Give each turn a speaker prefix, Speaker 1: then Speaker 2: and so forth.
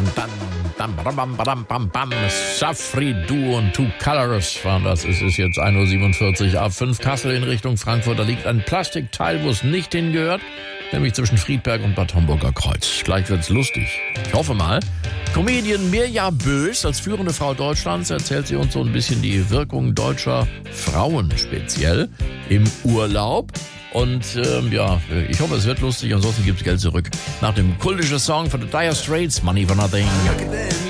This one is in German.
Speaker 1: Safri Duo und Two Colors waren das. Es ist jetzt 1:47 Uhr. A5 Kassel in Richtung Frankfurt. Da liegt ein Plastikteil, wo es nicht hingehört. Nämlich zwischen Friedberg und Bad Homburger Kreuz. Gleich wird's lustig. Ich hoffe mal. Comedian Mirja Bös, als führende Frau Deutschlands, erzählt sie uns so ein bisschen die Wirkung deutscher Frauen speziell im Urlaub. Und ich hoffe, es wird lustig. Ansonsten gibt's Geld zurück. Nach dem kultischen Song von The Dire Straits, Money for Nothing.